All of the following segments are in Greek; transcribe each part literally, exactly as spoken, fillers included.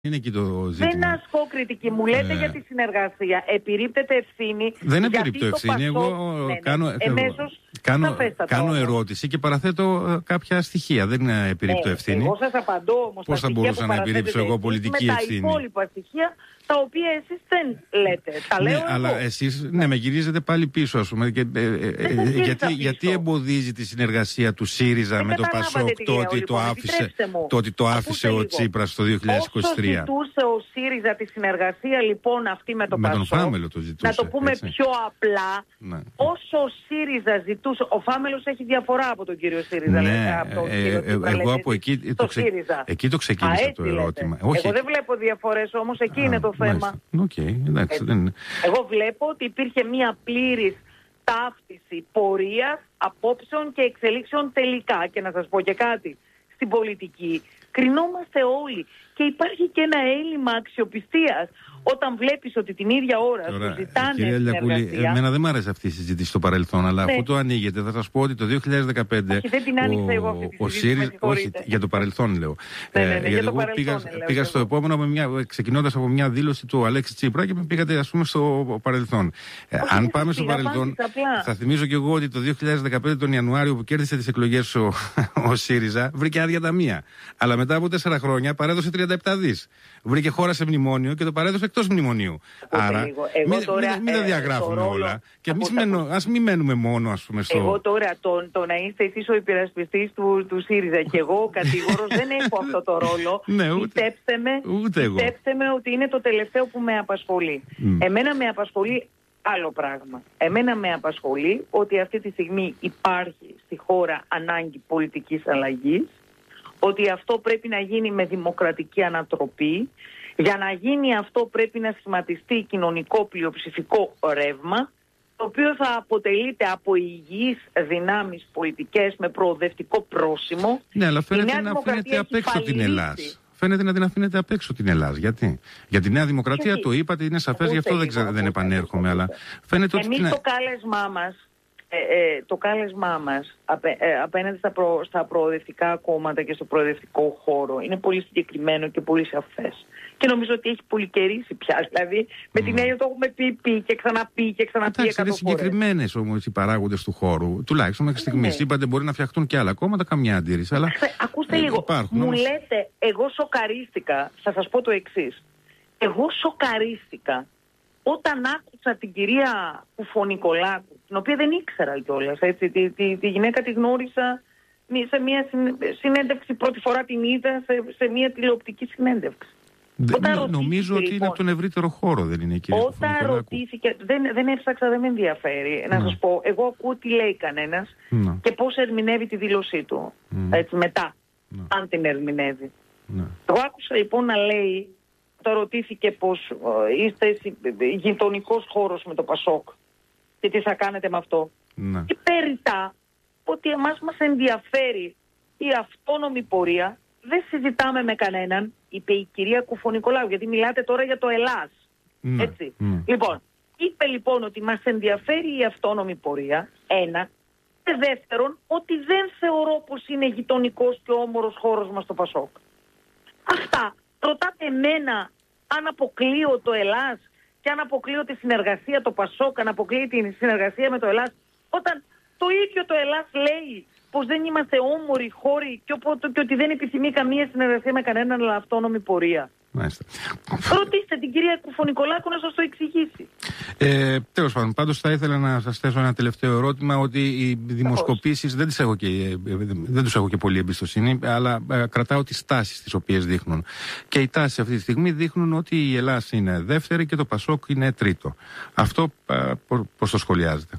Είναι εκεί το ζήτημα. Δεν ασκώ κριτική. Μου λέτε ε... για τη συνεργασία. Επιρρύπτεται ευθύνη. Δεν επιρρύπτω ευθύνη. Εγώ ναι, ναι. κάνω, Εμέσως, κάνω, κάνω ερώτηση και παραθέτω κάποια στοιχεία. Δεν επιρρύπτω ε, ευθύνη. Εγώ σας απαντώ όμως. Πώς θα μπορούσα να επιρρύψω εγώ πολιτική με ευθύνη? Τα υπόλοιπα στοιχεία τα οποία εσείς δεν λέτε. Τα ναι, λέω αλλά εγώ. εσείς ναι, με γυρίζετε πάλι πίσω, ας πούμε. Και, ε, ε, ε, γιατί, γιατί εμποδίζει τη συνεργασία του ΣΥΡΙΖΑ δεν με το ΠΑΣΟΚ το ότι το άφησε, το ότι το άφησε ο Τσίπρας το δύο χιλιάδες είκοσι τρία? Όσο ζητούσε ο ΣΥΡΙΖΑ τη συνεργασία λοιπόν αυτή με το με ΠΑΣΟΚ, τον Φάμελο το ζητούσε, να το πούμε έτσι. πιο απλά, ναι. Όσο ο ΣΥΡΙΖΑ ζητούσε, ο Φάμελος έχει διαφορά από τον κύριο ΣΥΡΙΖΑ. Ναι, λέτε, από τον ε, κύριο ε, Τσίπρα, εγώ λέτε, από εκεί το, ξε... εκεί το ξεκίνησα. Α, το ερώτημα. Όχι. Εγώ δεν βλέπω διαφορές όμως, εκεί Α, είναι το θέμα. Okay, εντάξει, δεν είναι. Εγώ βλέπω ότι υπήρχε μία πλήρης ταύτιση πορείας, απόψεων και εξελίξεων τελικά. Και να σας πω και κάτι, στην πολιτική κρινόμαστε όλοι και υπάρχει και ένα έλλειμμα αξιοπιστίας όταν βλέπεις ότι την ίδια ώρα Τώρα, σου ζητάνε κυρία Λιακούλη, εμένα δεν μ' άρεσε αυτή η συζήτηση στο παρελθόν, αλλά ναι. αφού το ανοίγετε θα σας πω ότι το δύο χιλιάδες δεκαπέντε όχι, δεν την άνοιξα εγώ αυτή τη συζήτηση, όχι, για το παρελθόν λέω. Ναι, ναι, ναι, ε, για το εγώ παρελθόν, πήγα, λέω, πήγα στο επόμενο με μια, ξεκινώντας από μια δήλωση του Αλέξη Τσίπρα και με πήγατε ας πούμε στο παρελθόν. Ε, όχι, αν πάμε στο παρελθόν, θα θυμίζω και εγώ ότι το δύο χιλιάδες δεκαπέντε τον Ιανουάριο που κέρδισε τις εκλογές ο, ο ΣΥΡΙΖΑ βρήκε άδεια ταμεία. Αλλά μετά από τέσσερα χρόνια παρέδωσε τριάντα επτά δις. Βρήκε χώρα σε μνημόνιο και το παρέδωσε εκτός μνημονίου. Άρα, μην, τώρα, μην, μην τα διαγράφουμε ε, όλα. Ρόλο, και εμείς ας μην μένουμε μόνο, ας πούμε, στο... Εγώ τώρα, το, το να είστε εσείς ο υπερασπιστής του, του ΣΥΡΙΖΑ και εγώ ο κατηγόρος δεν έχω αυτό το ρόλο. Ναι, ούτε, πιστέψτε με, ούτε εγώ. Πιστέψτε με ότι είναι το τελευταίο που με απασχολεί. Mm. Εμένα με απασχολεί άλλο πράγμα. Εμένα με απασχολεί ότι αυτή τη στιγμή υπάρχει στη χώρα ανάγκη πολιτικής αλλαγής, ότι αυτό πρέπει να γίνει με δημοκρατική ανατροπή. Για να γίνει αυτό πρέπει να σχηματιστεί κοινωνικό πλειοψηφικό ρεύμα, το οποίο θα αποτελείται από υγιείς δυνάμεις πολιτικές με προοδευτικό πρόσημο. Ναι, αλλά φαίνεται να αφήνεται απ' έξω την Ελλάδα. Φαίνεται να την αφήνεται απ' έξω την Ελλάδα. Γιατί? Για τη Νέα Δημοκρατία γιατί? Το είπατε, είναι σαφές, γι' αυτό δεν, ξα... δεν επανέρχομαι. Αλλά φαίνεται ότι. Εμείς την... το κάλεσμά μας, ε, ε, το κάλεσμά μας απέ, ε, απέναντι στα, προ, στα προοδευτικά κόμματα και στο προοδευτικό χώρο είναι πολύ συγκεκριμένο και πολύ σαφές. Και νομίζω ότι έχει πολύ καιρίσει πια. Δηλαδή, με mm. την έννοια το έχουμε πει, πει και ξαναπεί και ξαναπεί. Εντάξει, είναι συγκεκριμένες όμως οι παράγοντες του χώρου. Τουλάχιστον μέχρι στιγμής. Ναι. Είπατε μπορεί να φτιαχτούν και άλλα κόμματα, καμιά αντίρρηση. Αλλά... Ακούστε ε, λίγο. Υπάρχουν, μου όμως... λέτε, εγώ σοκαρίστηκα. Θα σας πω το εξής. Εγώ σοκαρίστηκα όταν άκουσα την κυρία Κουφονικολάκου, την οποία δεν ήξερα κιόλας. Τη, τη, τη, τη γυναίκα τη γνώρισα σε μια συνέντευξη. Πρώτη φορά την είδα σε, σε μια τηλεοπτική συνέντευξη. Νο, νομίζω ότι λοιπόν, είναι από τον ευρύτερο χώρο, δεν είναι εκεί? Όταν ρωτήθηκε, δεν, δεν έψαξα, δεν με ενδιαφέρει. Να, να σας πω, εγώ ακούω τι λέει κανένας να. Και πώς ερμηνεύει τη δήλωσή του. Να. Έτσι, μετά, να. Αν την ερμηνεύει. Να. Εγώ άκουσα λοιπόν να λέει, όταν ρωτήθηκε πως ε, είστε γειτονικός χώρος με το ΠΑΣΟΚ και τι θα κάνετε με αυτό. Να. Και περιτά ότι εμάς μας ενδιαφέρει η αυτόνομη πορεία. Δεν συζητάμε με κανέναν, είπε η κυρία Κουφονικολάου, γιατί μιλάτε τώρα για το Ελλάς. Mm. Έτσι. Mm. Λοιπόν, είπε λοιπόν ότι μας ενδιαφέρει η αυτόνομη πορεία, ένα, και δεύτερον, ότι δεν θεωρώ πως είναι γειτονικός και όμορος χώρος μας το ΠΑΣΟΚ. Αυτά. Ρωτάτε εμένα αν αποκλείω το Ελλάς και αν αποκλείω τη συνεργασία το ΠΑΣΟΚ, αν αποκλείει τη συνεργασία με το Ελλάς, όταν το ίδιο το Ελλάς λέει πως δεν είμαστε όμοροι χώροι και, και ότι δεν επιθυμεί καμία συνεργασία με κανέναν, αλλά αυτόνομη πορεία. Μάλιστα. Ρωτήστε την κυρία Κουφονικολάκου να σας το εξηγήσει. Ε, τέλος πάντων, πάντως θα ήθελα να σας θέσω ένα τελευταίο ερώτημα, ότι οι δημοσκοπήσεις δεν, τις έχω και, δεν τους έχω και πολύ εμπιστοσύνη, αλλά ε, κρατάω τις τάσεις τις οποίες δείχνουν. Και οι τάσεις αυτή τη στιγμή δείχνουν ότι η Ελλάδα είναι δεύτερη και το ΠΑΣΟΚ είναι τρίτο. Αυτό ε, πώς το σχολιάζετε?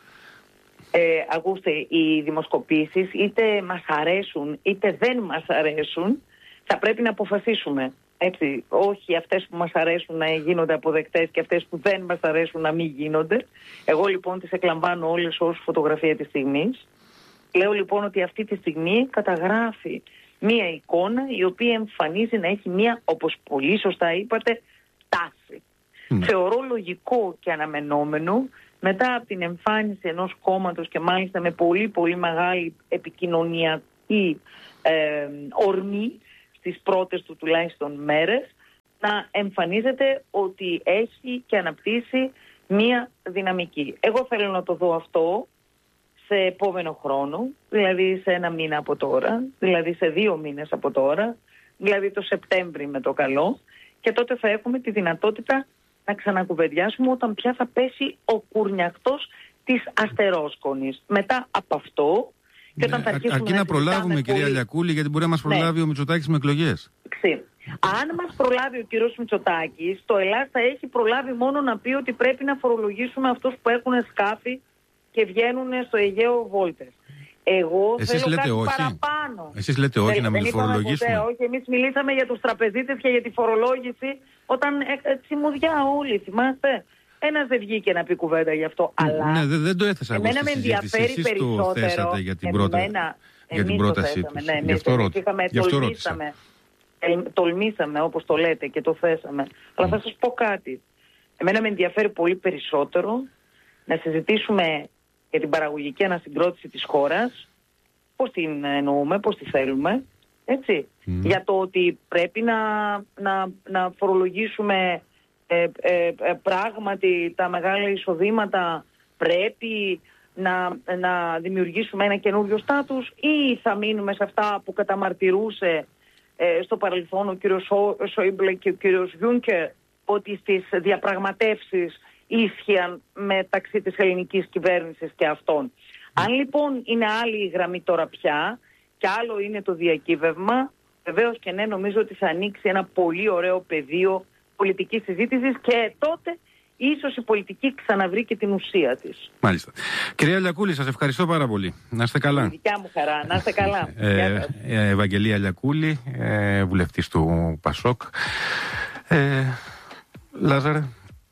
Ε, ακούστε, οι δημοσκοπήσεις είτε μας αρέσουν είτε δεν μας αρέσουν, θα πρέπει να αποφασίσουμε. Έτσι, όχι αυτές που μας αρέσουν να γίνονται αποδεκτές και αυτές που δεν μας αρέσουν να μην γίνονται. Εγώ λοιπόν τις εκλαμβάνω όλες ως φωτογραφία της στιγμής. Λέω λοιπόν ότι αυτή τη στιγμή καταγράφει μία εικόνα η οποία εμφανίζει να έχει μία, όπως πολύ σωστά είπατε, τάση. Mm. Θεωρώ λογικό και αναμενόμενο μετά από την εμφάνιση ενός κόμματος και μάλιστα με πολύ πολύ μεγάλη επικοινωνιακή ε, ορμή στις πρώτες του τουλάχιστον μέρες, να εμφανίζεται ότι έχει και αναπτύσσει μία δυναμική. Εγώ θέλω να το δω αυτό σε επόμενο χρόνο, δηλαδή σε ένα μήνα από τώρα, δηλαδή σε δύο μήνες από τώρα, δηλαδή το Σεπτέμβρη με το καλό, και τότε θα έχουμε τη δυνατότητα να ξανακουβεντιάσουμε όταν πια θα πέσει ο κουρνιακτός της αστερόσκονης. Μετά από αυτό, και όταν ναι, θα αρχίσουμε αρκεί να, να προλάβουμε, κυρία πολύ... Λιακούλη, γιατί μπορεί να μας προλάβει ναι. ο Μητσοτάκης με εκλογές. Ξύ. Αν μας προλάβει ο κύριος Μητσοτάκης, το Ελλάς θα έχει προλάβει μόνο να πει ότι πρέπει να φορολογήσουμε αυτούς που έχουν σκάφη και βγαίνουν στο Αιγαίο βόλτες. Εγώ Εσείς θέλω λέτε κάτι όχι. παραπάνω. Εσείς λέτε όχι δεν, να μην φορολογήσουμε. Ποτέ, όχι, εμείς μιλήσαμε για τους τραπεζίτες και για τη φορολόγηση όταν ε, τσιμουδιά όλοι, θυμάστε. Ένας δεν βγήκε να πει κουβέντα γι' αυτό. Αλλά ναι, δεν, δεν το έθεσα εγώ στη συζήτηση. Εσείς περισσότερο. Το θέσατε για την, πρώτα, εμένα, για την πρότασή τους. Ναι, γι' αυτό ρώτησα. Τολμήσαμε, όπως το λέτε, και το θέσαμε. Mm. Αλλά θα σας πω κάτι. Εμένα με ενδιαφέρει πολύ περισσότερο να συζητήσουμε για την παραγωγική ανασυγκρότηση της χώρας, πώς την εννοούμε, πώς τη θέλουμε, έτσι. Mm. Για το ότι πρέπει να, να, να φορολογήσουμε ε, ε, ε, πράγματι τα μεγάλα εισοδήματα, πρέπει να, να δημιουργήσουμε ένα καινούριο στάτους, ή θα μείνουμε σε αυτά που καταμαρτυρούσε ε, στο παρελθόν ο κύριος Σόιμπλε και ο κύριος Γιούνκερ, ότι στις διαπραγματεύσεις ίσχυαν μεταξύ της ελληνικής κυβέρνησης και αυτών. Αν λοιπόν είναι άλλη η γραμμή τώρα πια και άλλο είναι το διακύβευμα, βεβαίως και ναι, νομίζω ότι θα ανοίξει ένα πολύ ωραίο πεδίο πολιτικής συζήτησης και τότε ίσως η πολιτική ξαναβρει και την ουσία της. Μάλιστα. Κυρία Λιακούλη, σας ευχαριστώ πάρα πολύ. Να είστε καλά. Η δικιά μου χαρά. Να είστε καλά. ε, ε, Ευαγγελία Λιακούλη, ε, βουλευτής του Πασόκ. Ε, Λάζαρε.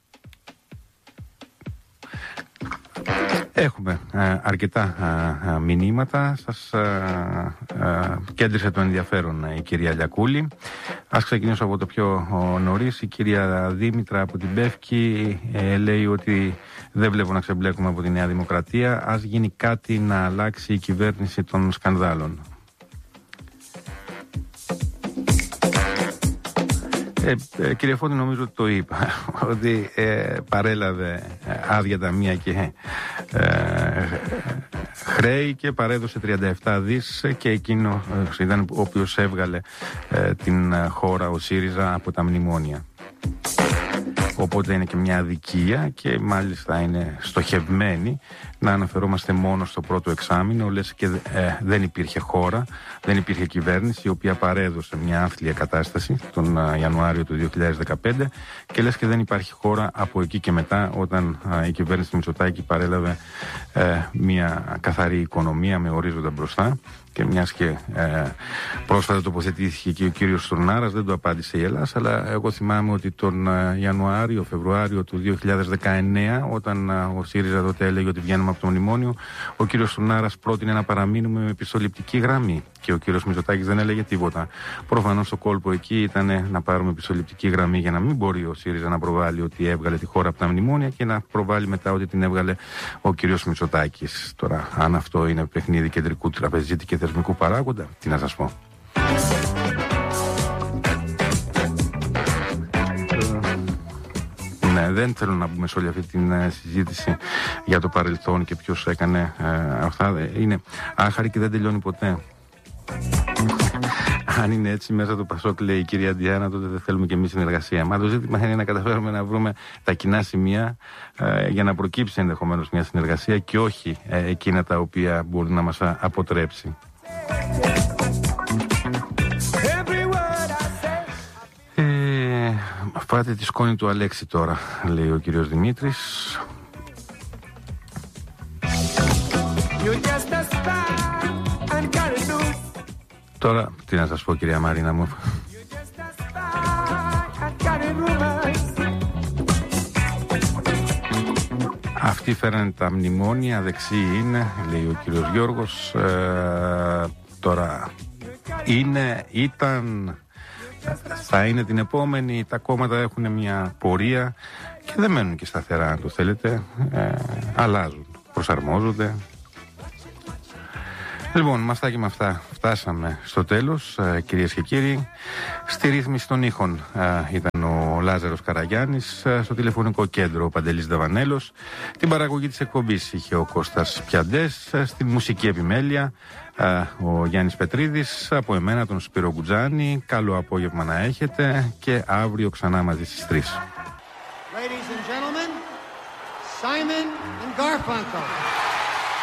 Έχουμε ε, αρκετά ε, μηνύματα. Σας ε, ε, κέντρισε το ενδιαφέρον ε, η κυρία Λιακούλη. Ας ξεκινήσω από το πιο ο, νωρίς. Η κυρία Δήμητρα από την Πεύκη ε, λέει ότι δεν βλέπω να ξεμπλέκουμε από τη Νέα Δημοκρατία. Ας γίνει κάτι να αλλάξει η κυβέρνηση των σκανδάλων. Ε, ε, κύριε Φώτη, νομίζω ότι το είπα, ότι ε, παρέλαβε άδεια ταμεία και ε, χρέη και παρέδωσε τριάντα επτά δις και εκείνο ε, ήταν ο οποίος έβγαλε ε, την χώρα, ο ΣΥΡΙΖΑ, από τα μνημόνια. Οπότε είναι και μια αδικία και μάλιστα είναι στοχευμένη να αναφερόμαστε μόνο στο πρώτο εξάμηνο, λες και ε, δεν υπήρχε χώρα, δεν υπήρχε κυβέρνηση η οποία παρέδωσε μια άθλια κατάσταση τον ε, Ιανουάριο του δύο χιλιάδες δεκαπέντε και λες και δεν υπάρχει χώρα από εκεί και μετά, όταν ε, η κυβέρνηση του Μητσοτάκη παρέλαβε ε, μια καθαρή οικονομία με ορίζοντα μπροστά. Και μιας και ε, πρόσφατα τοποθετήθηκε και ο κύριος Στουρνάρας, δεν το απάντησε η Ελλάδα, αλλά εγώ θυμάμαι ότι τον ε, Ιανουάριο, Φεβρουάριο του δύο χιλιάδες δεκαεννέα, όταν ε, ο ΣΥΡΙΖΑ τότε έλεγε ότι βγαίνουμε από το μνημόνιο, ο κύριος Στουρνάρας πρότεινε να παραμείνουμε με πιστοληπτική γραμμή και ο κύριος Μητσοτάκης δεν έλεγε τίποτα. Προφανώς το κόλπο εκεί ήταν να πάρουμε πιστοληπτική γραμμή για να μην μπορεί ο ΣΥΡΙΖΑ να προβάλλει ότι έβγαλε τη χώρα από τα μνημόνια και να προβάλλει μετά ότι την έβγαλε ο κύριος Μητσοτάκης. Τώρα, αν αυτό είναι παιχνίδι κεντρικού τραπεζίτη και θεσμικού παράγοντα, τι να σας πω. Ναι, δεν θέλω να μπούμε σε όλη αυτή την uh, συζήτηση για το παρελθόν και ποιος έκανε uh, αυτά. Είναι άχαρη και δεν τελειώνει ποτέ. Αν είναι έτσι μέσα το Πασόκ, λέει η κυρία Ντιάνα, τότε δεν θέλουμε και εμείς συνεργασία. Μα το ζήτημα είναι να καταφέρουμε να βρούμε τα κοινά σημεία ε, για να προκύψει ενδεχομένως μια συνεργασία και όχι ε, εκείνα τα οποία μπορεί να μας αποτρέψει. Ε, φάτε τη σκόνη του Αλέξη τώρα, λέει ο κύριος Δημήτρης. Τώρα, τι να σας πω, κυρία Μαρίνα μου. Αυτοί φέρανε τα μνημόνια, δεξί είναι, λέει ο κύριος Γιώργος. Ε, τώρα, είναι, ήταν, θα είναι την επόμενη. Τα κόμματα έχουν μια πορεία και δεν μένουν και σταθερά, αν το θέλετε. Ε, αλλάζουν, προσαρμόζονται. Λοιπόν, με αυτά και με αυτά φτάσαμε στο τέλος, ε, κυρίες και κύριοι. Στη ρύθμιση των ήχων ε, ήταν ο ο Λάζαρος Καραγιάννης, στο τηλεφωνικό κέντρο ο Παντελής Δαβανέλος, την παραγωγή της εκπομπής είχε ο Κώστας Πιαντές, στην μουσική επιμέλεια ο Γιάννης Πετρίδης, από εμένα τον Σπύρο Γκουτζάνη. Καλό απόγευμα να έχετε και αύριο ξανά μαζί στις τρεις. Ladies and gentlemen, Simon and Garfunkel.